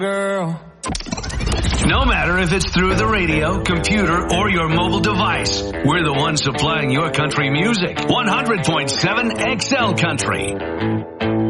girl. No matter if it's through the radio, computer, or your mobile device, we're the ones supplying your country music. 100.7 XL Country.